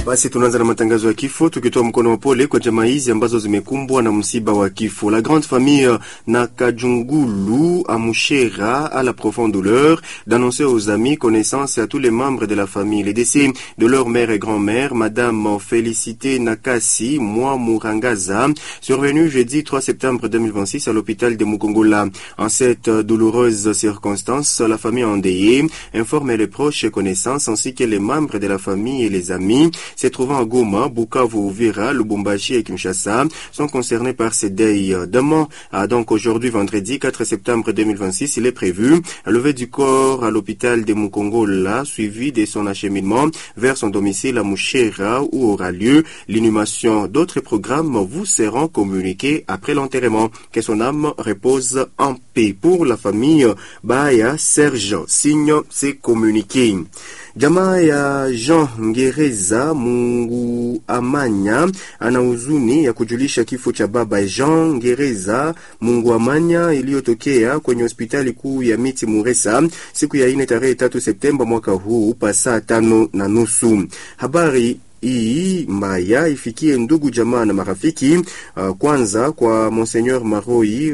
Basi tunaanza na matangazo ya kifo tukitoa mkono wa pole kwa jamaa hizi ambazo zimekumbwa na msiba wa kifo. La grande famille Nakajungulu à Mouchera à la profonde douleur d'annoncer aux amis, connaissances et à tous les membres de la famille les décès de leur mère et grand-mère, Madame Félicité Nakasi Murangaza, survenue jeudi 3 septembre 2026 à l'hôpital de Mukongola. En cette douloureuse circonstance, la famille endeuillée informe les proches et connaissances ainsi que les membres de la famille et les amis se trouvant à Goma, Bukavu, Uvira, Lubumbashi et Kinshasa sont concernés par ces deuils. Demain, donc aujourd'hui vendredi 4 septembre 2026, il est prévu lever du corps à l'hôpital de Mukongola, suivi de son acheminement vers son domicile à Mouchera où aura lieu l'inhumation. D'autres programmes vous seront communiqués après l'enterrement. Que son âme repose en paix. Pour la famille Baya Serge, signe c'est communiqué. Jamaa ya Jean Ngereza Mungu Amanya ana huzuni ya kujulisha kifo cha baba Jean Ngereza Mungu Amanya iliyotokea kwenye hospitali kuu ya Miti Muresa siku ya 4 tarehe 3 Septemba mwaka huu saa 5:30. Habari hii mbaya ifikie ndugu jamaa na marafiki. Kwanza kwa Monseigneur Maroi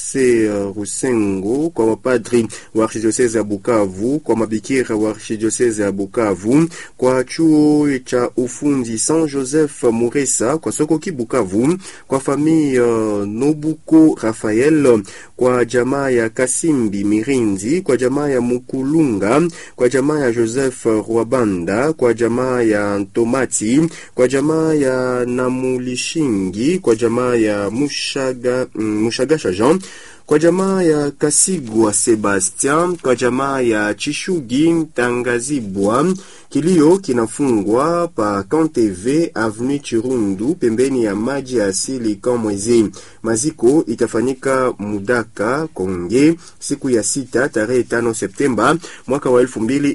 Rusengo, kwa mapadri wa Archidiocese ya Bukavu, kwa mabikira wa Archidiocese ya Bukavu, kwa chuo cha ufundi Saint Joseph Muresa, kwa Sokoki Bukavu, kwa famille Nobuko Rafael, kwa jamaa ya Kasimbi Mirindi, kwa jamaa ya Mukulunga, kwa jamaa ya Joseph Rwabanda, kwa jamaa ya Tomati, kwa jamaa ya Namulishingi, kwa jamaa ya Mushagasha Jean, kwa jamaa ya Kasigwa Sebastian, kwa jamaa ya Chishugi Tangazibwa. Kilio kinafungwa pa KanTV Avenue Chirundu pembeni ya maji ya asili Kamwezi. Maziko itafanyika Mudaka Konge siku ya 6 tarehe 5 Septemba mwaka wa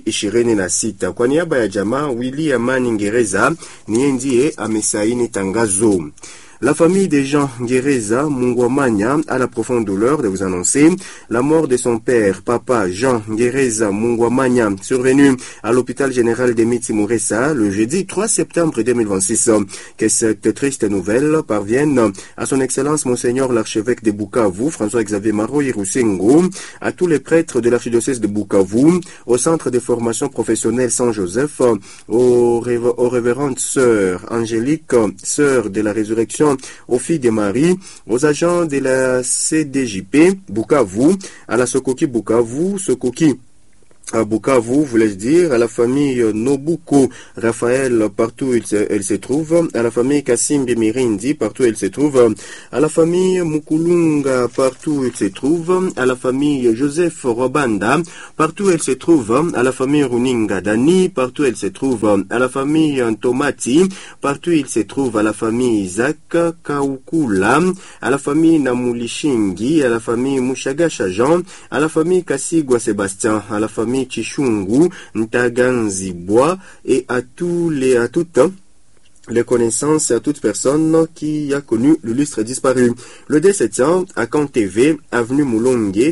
2026. Kwa niaba ya jamaa William Ngereza niye ndiye amesaini tangazo. La famille de Jean Ngereza Mungwamanya a la profonde douleur de vous annoncer la mort de son père, papa Jean Ngereza Mungwamanya, survenu à l'hôpital général de Miti Muresa le jeudi 3 septembre 2026. Que cette triste nouvelle parvienne à son excellence Monseigneur l'archevêque de Bukavu, François-Xavier Maroi Rusengo, à tous les prêtres de l'archidiocèse de Bukavu, au centre de formation professionnelle Saint-Joseph, aux révérentes sœurs Angélique, sœurs de la résurrection, aux filles de Marie, aux agents de la CDJP Bukavu, à la Sokoki Bukavu, Sokoki à Bukavu, voulais-je dire, à la famille Nobuko Raphaël, partout où elle se trouve, à la famille Kasimbi Mirindi, partout où elle se trouve, à la famille Mukulunga, partout où elle se trouve, à la famille Joseph Robanda, partout où elle se trouve, à la famille Runinga Dani, partout où elle se trouve, à la famille Tomati, partout où il se trouve, à la famille Isaac Kaukula, à la famille Namulishingi, à la famille Mushagasha Jean, à la famille Kasigwa Sébastien, à la famille Chishungu Ntaganzibwa et à toutes les connaissances et à toute personne qui a connu l'illustre disparu. Le décès à KanTV, avenue Moulongue,